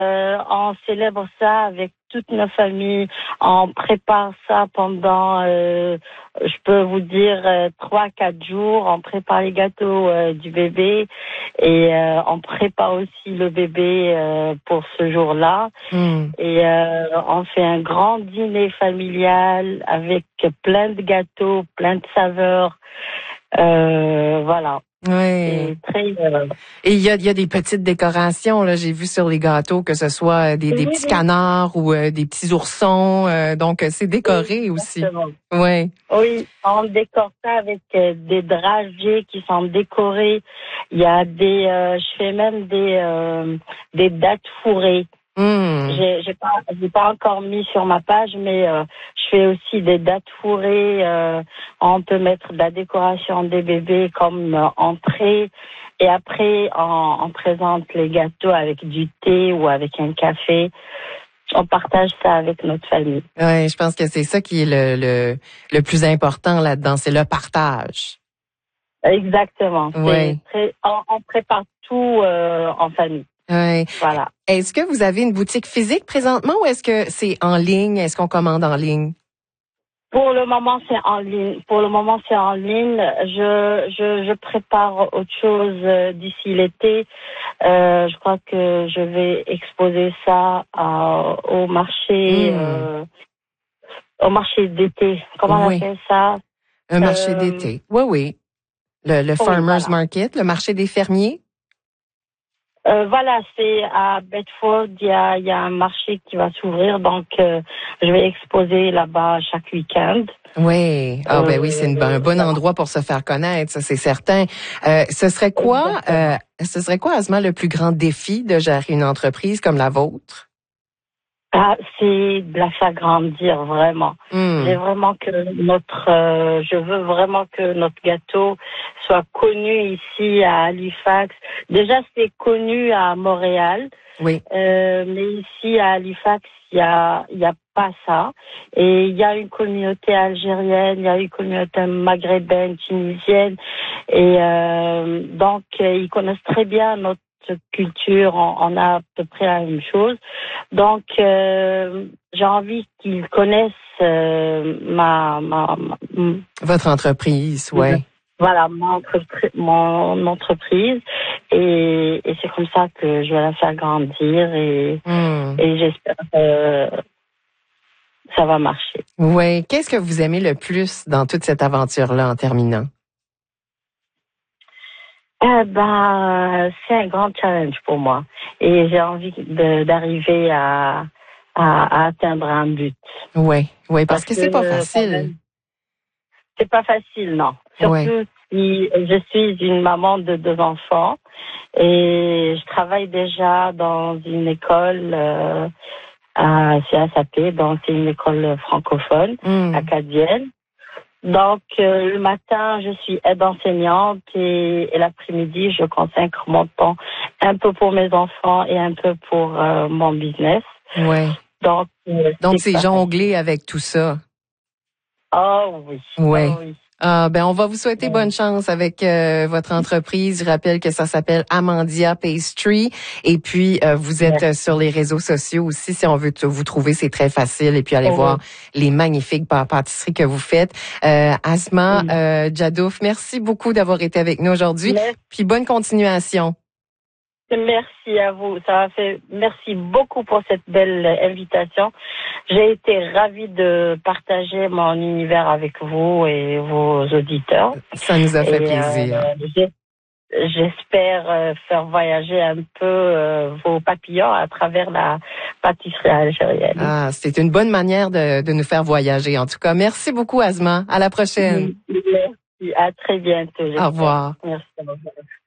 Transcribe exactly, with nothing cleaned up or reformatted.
euh, on célèbre ça avec toutes nos familles. On prépare ça pendant, euh, je peux vous dire, euh, trois, quatre jours. On prépare les gâteaux euh, du bébé et euh, on prépare aussi le bébé euh, pour ce jour-là. Mm. Et euh, on fait un grand dîner familial avec plein de gâteaux, plein de saveurs. Euh, voilà. Oui. Très, euh... Et il y a, il y a des petites décorations, là. J'ai vu sur les gâteaux que ce soit des, des oui, petits oui. canards ou euh, des petits oursons. Euh, donc, c'est décoré oui, aussi. Oui. Oui, on décore ça avec euh, des dragées qui sont décorés. Il y a des, euh, je fais même des, euh, des dattes fourrées. Mm. J'ai, j'ai pas, j'ai pas encore mis sur ma page, mais euh, je fais aussi des dattes fourrées. Euh, on peut mettre de la décoration des bébés comme euh, entrée, et après on, on présente les gâteaux avec du thé ou avec un café. On partage ça avec notre famille. Oui, je pense que c'est ça qui est le le, le plus important là-dedans, c'est le partage. Exactement. Oui. C'est très, on, on prépare tout euh, en famille. Oui. Voilà. Est-ce que vous avez une boutique physique présentement ou est-ce que c'est en ligne? Est-ce qu'on commande en ligne? Pour le moment, c'est en ligne. Pour le moment, c'est en ligne. Je, je, je prépare autre chose euh, d'ici l'été. Euh, je crois que je vais exposer ça à, au marché, Mmh. euh, au marché d'été. Comment Oui. on appelle ça? Un marché Euh, d'été. Oui, oui. Le, le oui, Farmers voilà. Market, le marché des fermiers. Euh, voilà, c'est à Bedford, il y a, il y a un marché qui va s'ouvrir, donc euh, je vais exposer là-bas chaque week-end. Oui. Ah, ben oui, c'est une, un bon endroit pour se faire connaître, ça, c'est certain. Euh, ce serait quoi, euh, ce serait quoi, Asma, le plus grand défi de gérer une entreprise comme la vôtre? Ah, c'est de la faire grandir, vraiment. Mm. J'ai vraiment que notre, euh, je veux vraiment que notre gâteau soit connu ici à Halifax. Déjà, c'est connu à Montréal. Oui. Euh, mais ici à Halifax, il y a, il y a pas ça. Et il y a une communauté algérienne, il y a une communauté maghrébine, tunisienne. Et euh, donc, ils connaissent très bien notre culture, on, on a à peu près la même chose. Donc, euh, j'ai envie qu'ils connaissent euh, ma, ma, ma... Votre entreprise, oui. Voilà, mon, entrepri- mon entreprise. Et, et c'est comme ça que je vais la faire grandir et, Mm. et j'espère que ça va marcher. Oui. Qu'est-ce que vous aimez le plus dans toute cette aventure-là en terminant? Eh ben, c'est un grand challenge pour moi. Et j'ai envie de, d'arriver à, à, à atteindre un but. Oui, oui, parce, parce que, que c'est pas euh, facile. C'est pas facile, non. Surtout ouais. si je suis une maman de deux enfants et je travaille déjà dans une école euh, à C S A P, donc c'est une école francophone, mm. acadienne. Donc, euh, le matin, je suis aide enseignante et, et l'après-midi, je consacre mon temps un peu pour mes enfants et un peu pour euh, mon business. Ouais. Donc, euh, Donc c'est, c'est jongler facile. avec tout ça. Oh oui. Ouais. Oh oui. Ah, ben on va vous souhaiter bonne chance avec euh, votre entreprise. Je rappelle que ça s'appelle Amandia Pastry et puis euh, vous êtes euh, sur les réseaux sociaux aussi. Si on veut t- vous trouver, c'est très facile et puis allez oh, voir oui. les magnifiques pâtisseries que vous faites. Euh, Asma oui. euh, Djadouf, merci beaucoup d'avoir été avec nous aujourd'hui. Merci. Puis bonne continuation. Merci à vous. Ça a fait. Merci beaucoup pour cette belle invitation. J'ai été ravie de partager mon univers avec vous et vos auditeurs. Ça nous a fait et plaisir. Euh, j'espère faire voyager un peu euh, vos papillons à travers la pâtisserie algérienne. Ah, c'est une bonne manière de, de nous faire voyager. En tout cas, merci beaucoup, Asma. À la prochaine. Merci. À très bientôt. Au revoir. Merci.